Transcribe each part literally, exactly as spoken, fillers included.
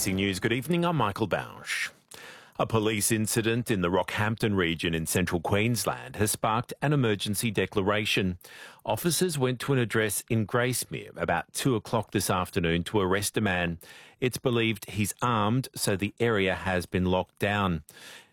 C News, good evening, I'm Michael Bausch. A police incident in the Rockhampton region in central Queensland has sparked an emergency declaration. Officers went to an address in Gracemere about two o'clock this afternoon to arrest a man. It's believed he's armed, so the area has been locked down.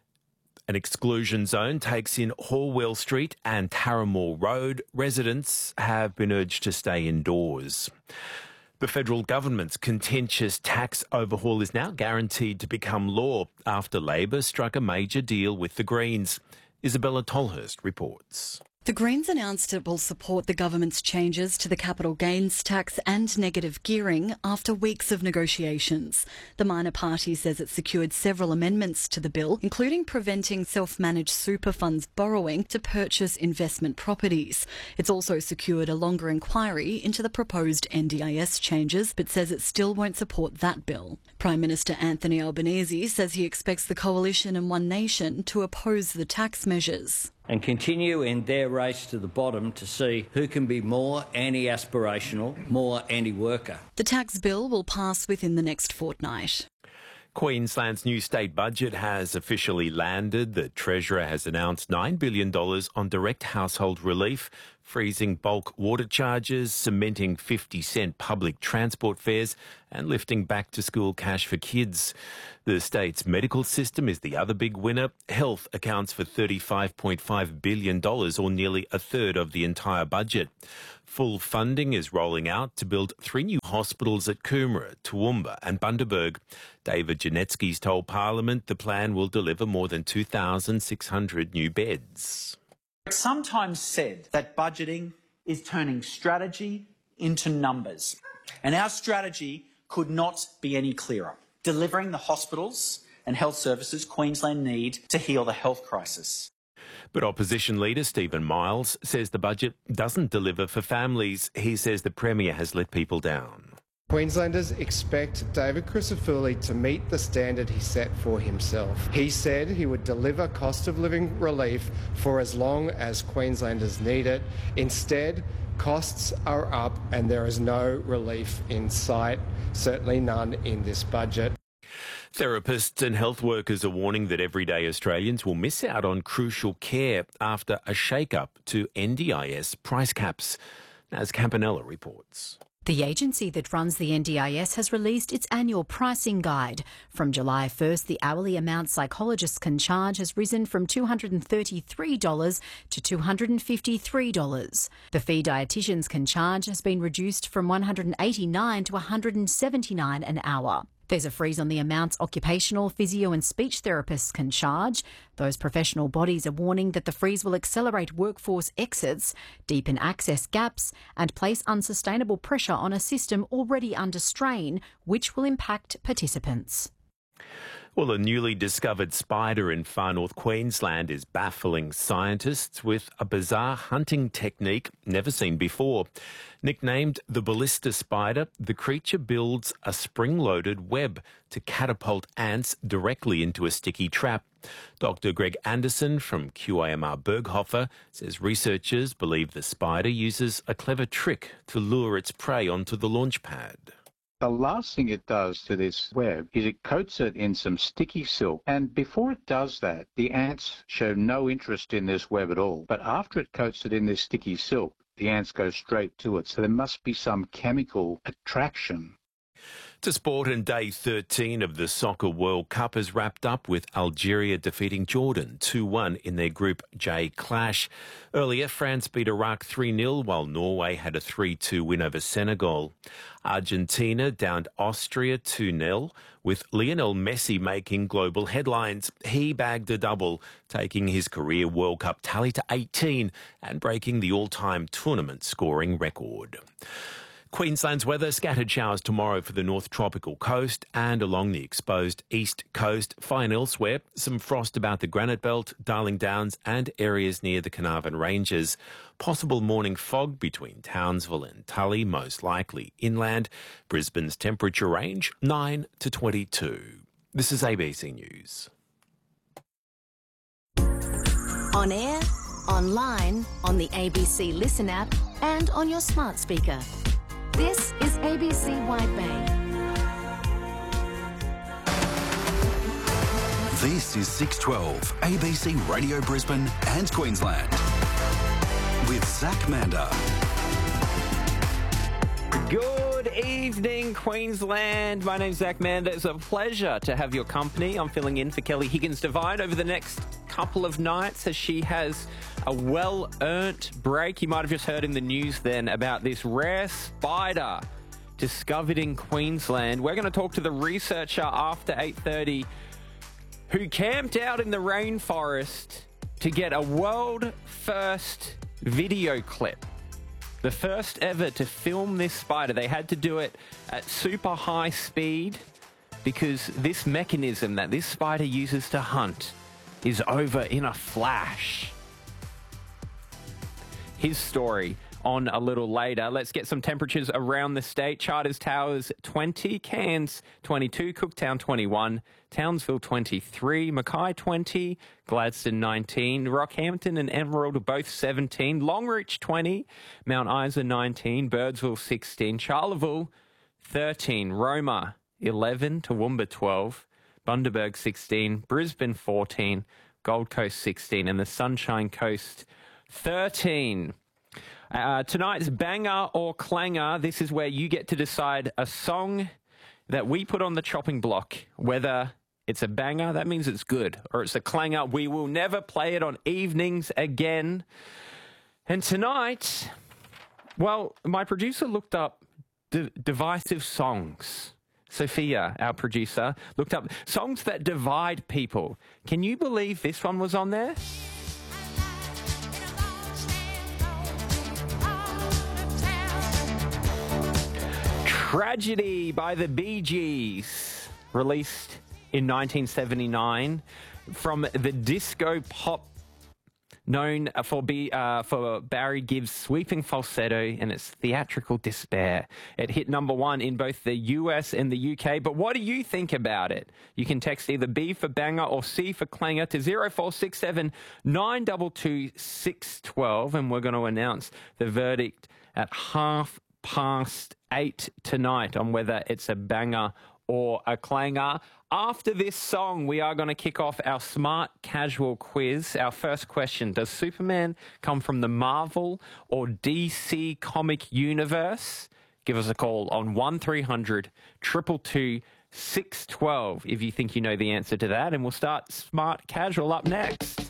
An exclusion zone takes in Horwell Street and Taramore Road. Residents have been urged to stay indoors. The federal government's contentious tax overhaul is now guaranteed to become law after Labor struck a major deal with the Greens. Isabella Tolhurst reports. The Greens announced it will support the government's changes to the capital gains tax and negative gearing after weeks of negotiations. The minor party says it secured several amendments to the bill, including preventing self-managed super funds borrowing to purchase investment properties. It's also secured a longer inquiry into the proposed N D I S changes, but says it still won't support that bill. Prime Minister Anthony Albanese says he expects the Coalition and One Nation to oppose the tax measures. And continue in their race to the bottom to see who can be more anti-aspirational, more anti-worker. The tax bill will pass within the next fortnight. Queensland's new state budget has officially landed. The Treasurer has announced nine billion dollars on direct household relief, freezing bulk water charges, cementing fifty cent public transport fares and lifting back-to-school cash for kids. The state's medical system is the other big winner. Health accounts for thirty-five point five billion dollars, or nearly a third of the entire budget. Full funding is rolling out to build three new hospitals at Coomera, Toowoomba and Bundaberg. David Janetsky's told Parliament the plan will deliver more than two thousand six hundred new beds. It's sometimes said that budgeting is turning strategy into numbers. And our strategy could not be any clearer. Delivering the hospitals and health services Queensland need to heal the health crisis. But opposition leader Stephen Miles says the budget doesn't deliver for families. He says the Premier has let people down. Queenslanders expect David Crisafulli to meet the standard he set for himself. He said he would deliver cost of living relief for as long as Queenslanders need it. Instead, costs are up and there is no relief in sight, certainly none in this budget. Therapists and health workers are warning that everyday Australians will miss out on crucial care after a shake-up to N D I S price caps. As Campanella reports. The agency that runs the N D I S has released its annual pricing guide. From July first, the hourly amount psychologists can charge has risen from two hundred thirty-three dollars to two hundred fifty-three dollars. The fee dietitians can charge has been reduced from one hundred eighty-nine dollars to one hundred seventy-nine dollars an hour. There's a freeze on the amounts occupational, physio and speech therapists can charge. Those professional bodies are warning that the freeze will accelerate workforce exits, deepen access gaps and place unsustainable pressure on a system already under strain, which will impact participants. Well, a newly discovered spider in far north Queensland is baffling scientists with a bizarre hunting technique never seen before. Nicknamed the ballista spider, the creature builds a spring-loaded web to catapult ants directly into a sticky trap. Doctor Greg Anderson from Q A M R Berghofer says researchers believe the spider uses a clever trick to lure its prey onto the launch pad. The last thing it does to this web is it coats it in some sticky silk, and before it does that, the ants show no interest in this web at all. But after it coats it in this sticky silk, the ants go straight to it, so there must be some chemical attraction. To sport, and day thirteen of the Soccer World Cup has wrapped up with Algeria defeating Jordan two one in their Group J clash. Earlier, France beat Iraq three nil, while Norway had a three two win over Senegal. Argentina downed Austria two nil, with Lionel Messi making global headlines. He bagged a double, taking his career World Cup tally to eighteen and breaking the all-time tournament scoring record. Queensland's weather, scattered showers tomorrow for the North Tropical Coast and along the exposed East Coast. Fine elsewhere, some frost about the Granite Belt, Darling Downs and areas near the Carnarvon Ranges. Possible morning fog between Townsville and Tully, most likely inland. Brisbane's temperature range, nine to twenty-two. This is A B C News. On air, online, on the A B C Listen app and on your smart speaker. This is A B C Wide Bay. This is six twelve, A B C Radio Brisbane and Queensland. With Zach Mander. Good evening, Queensland. My name's Zach Mander. It's a pleasure to have your company. I'm filling in for Kelly Higgins-Devine over the next couple of nights as she has a well-earned break. You might have just heard in the news then about this rare spider discovered in Queensland. We're going to talk to the researcher after eight thirty who camped out in the rainforest to get a world-first video clip. The first ever to film this spider. They had to do it at super high speed because this mechanism that this spider uses to hunt is over in a flash. His story on a little later. Let's get some temperatures around the state. Charters Towers twenty, Cairns twenty-two, Cooktown twenty-one, Townsville twenty-three, Mackay twenty, Gladstone nineteen, Rockhampton and Emerald are both seventeen, Longreach twenty, Mount Isa nineteen, Birdsville sixteen, Charleville thirteen, Roma eleven, Toowoomba twelve, Bundaberg sixteen, Brisbane fourteen, Gold Coast sixteen, and the Sunshine Coast thirteen. Uh, tonight's banger or clanger. This is where you get to decide a song that we put on the chopping block, whether it's a banger, that means it's good, or it's a clanger. We will never play it on evenings again. And tonight, well, my producer looked up d- divisive songs. Sophia, our producer, looked up songs that divide people. Can you believe this one was on there? Tragedy by the Bee Gees, released in nineteen seventy-nine from the disco pop known for, B, uh, for Barry Gibb's sweeping falsetto and its theatrical despair. It hit number one in both the U S and the U K, but what do you think about it? You can text either B for banger or C for clanger to zero four six seven nine two two six one two, and we're going to announce the verdict at half past eight tonight on whether it's a banger or a clanger. After this song, we are going to kick off our Smart Casual quiz. Our first question, does Superman come from the Marvel or D C comic universe? Give us a call on one three hundred two two two six one two if you think you know the answer to that. And we'll start Smart Casual up next.